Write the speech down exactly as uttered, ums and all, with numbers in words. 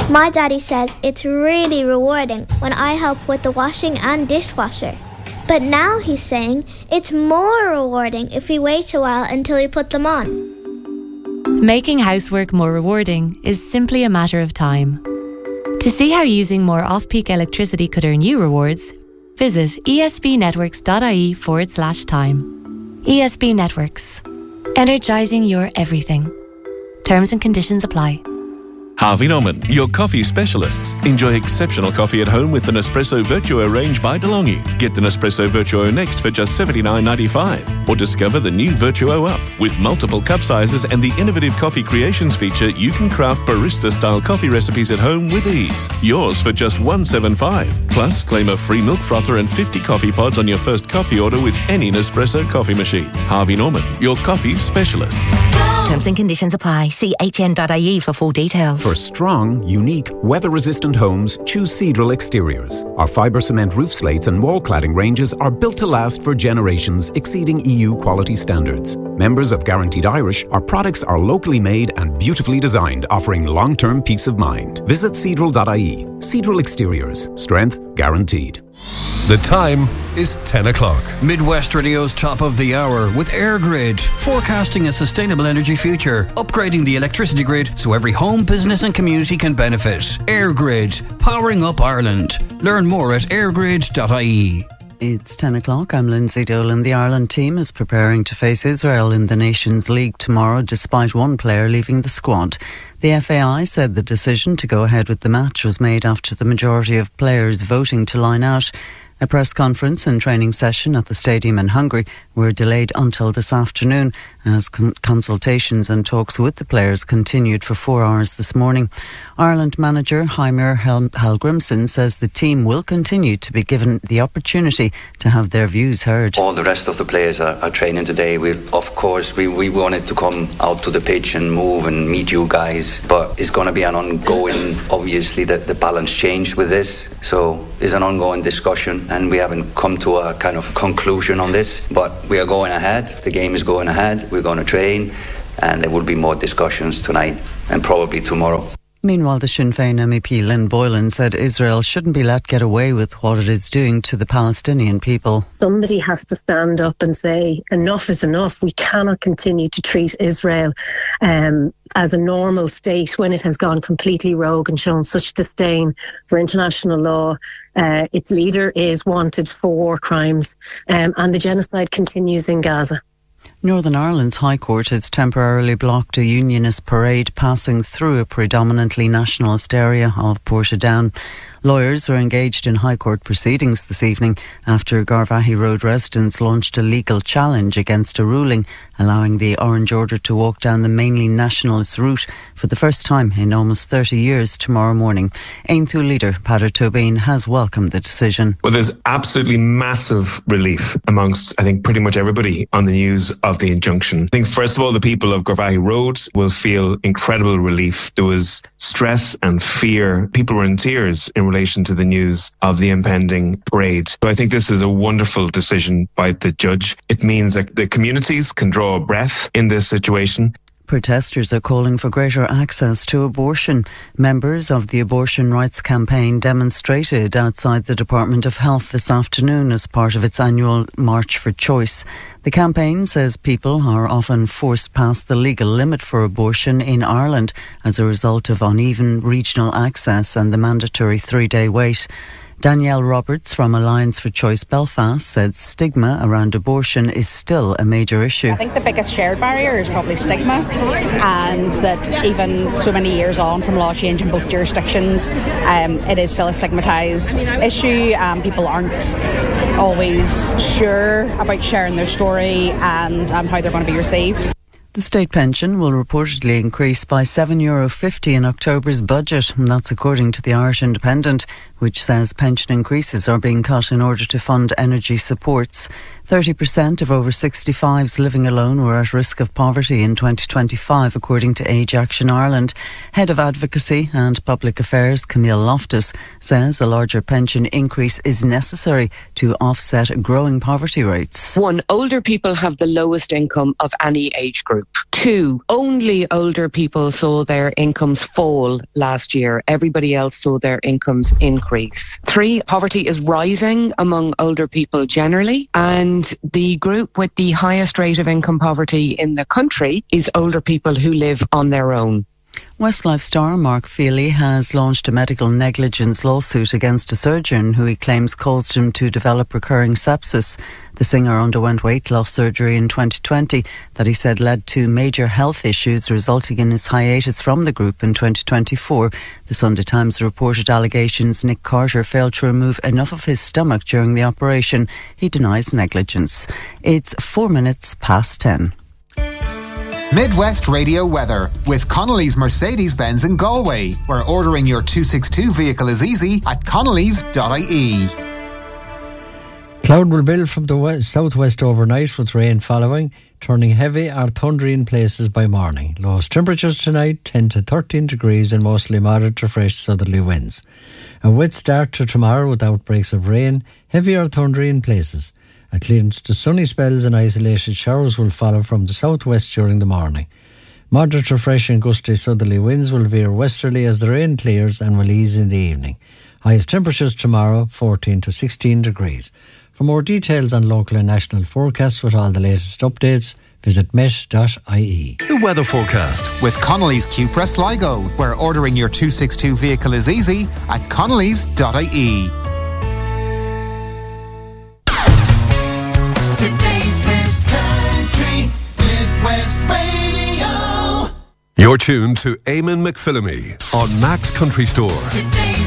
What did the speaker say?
My daddy says it's really rewarding when I help with the washing and dishwasher. But now he's saying it's more rewarding if we wait a while until we put them on. Making housework more rewarding is simply a matter of time. To see how using more off-peak electricity could earn you rewards, visit esbnetworks.ie forward slash time. E S B Networks. Energising your everything. Terms and conditions apply. Harvey Norman, your coffee specialists. Enjoy exceptional coffee at home with the Nespresso Virtuo range by DeLonghi. Get the Nespresso Virtuo next for just seventy-nine ninety-five. Or discover the new Virtuo Up. With multiple cup sizes and the innovative coffee creations feature, you can craft barista-style coffee recipes at home with ease. Yours for just one hundred seventy-five dollars. Plus, claim a free milk frother and fifty coffee pods on your first coffee order with any Nespresso coffee machine. Harvey Norman, your coffee specialists. Terms and conditions apply. See h n dot i e for full details. For strong, unique, weather-resistant homes, choose Cedral Exteriors. Our fibre cement roof slates and wall cladding ranges are built to last for generations, exceeding E U quality standards. Members of Guaranteed Irish, our products are locally made and beautifully designed, offering long-term peace of mind. Visit cedral dot i e. Cedral Exteriors. Strength guaranteed. The time is ten o'clock. Midwest Radio's top of the hour with EirGrid, forecasting a sustainable energy future, upgrading the electricity grid so every home, business and community can benefit. EirGrid, powering up Ireland. Learn more at air grid dot i e. It's ten o'clock. I'm Lindsay Dolan. The Ireland team is preparing to face Israel in the Nations League tomorrow, despite one player leaving the squad. The F A I said the decision to go ahead with the match was made after the majority of players voting to line out. A press conference and training session at the stadium in Hungary were delayed until this afternoon as con- consultations and talks with the players continued for four hours this morning. Ireland manager Heimir Hel- Hallgrimsson says the team will continue to be given the opportunity to have their views heard. All the rest of the players are, are training today. We, of course, we, we wanted to come out to the pitch and move and meet you guys, but it's going to be an ongoing, obviously the, the balance changed with this, so it's an ongoing discussion and we haven't come to a kind of conclusion on this, but we are going ahead. The game is going ahead. We're going to train and there will be more discussions tonight and probably tomorrow. Meanwhile, the Sinn Féin M E P Lynn Boylan said Israel shouldn't be let get away with what it is doing to the Palestinian people. Somebody has to stand up and say enough is enough. We cannot continue to treat Israel um, as a normal state when it has gone completely rogue and shown such disdain for international law. Uh, its leader is wanted for war crimes um, and the genocide continues in Gaza. Northern Ireland's High Court has temporarily blocked a unionist parade passing through a predominantly nationalist area of Portadown. Lawyers were engaged in High Court proceedings this evening after Garvaghey Road residents launched a legal challenge against a ruling allowing the Orange Order to walk down the mainly nationalist route for the first time in almost thirty years tomorrow morning. Aontú leader Peadar Tóibín has welcomed the decision. Well, there's absolutely massive relief amongst, I think, pretty much everybody on the news of the injunction. I think, first of all, the people of Garvaghey Road will feel incredible relief. There was stress and fear. People were in tears in relation to the news of the impending parade. So I think this is a wonderful decision by the judge. It means that the communities can draw a breath in this situation. Protesters are calling for greater access to abortion. Members of the Abortion Rights Campaign demonstrated outside the Department of Health this afternoon as part of its annual March for Choice. The campaign says people are often forced past the legal limit for abortion in Ireland as a result of uneven regional access and the mandatory three-day wait. Danielle Roberts from Alliance for Choice Belfast said stigma around abortion is still a major issue. I think the biggest shared barrier is probably stigma, and that even so many years on from law change in both jurisdictions, um, it is still a stigmatised issue. Um, people aren't always sure about sharing their story and um, how they're going to be received. The state pension will reportedly increase by seven euro fifty in October's budget, and that's according to the Irish Independent, which says pension increases are being cut in order to fund energy supports. thirty percent of over sixty-fives living alone were at risk of poverty in twenty twenty-five, according to Age Action Ireland. Head of Advocacy and Public Affairs, Camille Loftus, says a larger pension increase is necessary to offset growing poverty rates. One, older people have the lowest income of any age group. Two, only older people saw their incomes fall last year. Everybody else saw their incomes increase. Three, poverty is rising among older people generally, and the group with the highest rate of income poverty in the country is older people who live on their own. Westlife star Mark Feely has launched a medical negligence lawsuit against a surgeon who he claims caused him to develop recurring sepsis. The singer underwent weight loss surgery in twenty twenty that he said led to major health issues, resulting in his hiatus from the group in twenty twenty-four. The Sunday Times reported allegations Nick Carter failed to remove enough of his stomach during the operation. He denies negligence. It's four minutes past ten. Midwest Radio weather with Connolly's Mercedes-Benz in Galway, where ordering your two sixty-two vehicle is easy at connellys dot I E. Cloud will build from the west, southwest overnight with rain following, turning heavy or thundery in places by morning. Lowest temperatures tonight ten to thirteen degrees and mostly moderate to fresh southerly winds. A wet start to tomorrow with outbreaks of rain, heavy or thundery in places. At least the sunny spells and isolated showers will follow from the southwest during the morning. Moderate to fresh and gusty southerly winds will veer westerly as the rain clears and will ease in the evening. Highest temperatures tomorrow fourteen to sixteen degrees. For more details on local and national forecasts with all the latest updates, visit met dot I E. The weather forecast with Connolly's Cupra Sligo, where ordering your two sixty-two vehicle is easy at connellys dot I E. Today's best country, Midwest Radio. You're tuned to Eamon McPhillamy on Max Country Store. Today's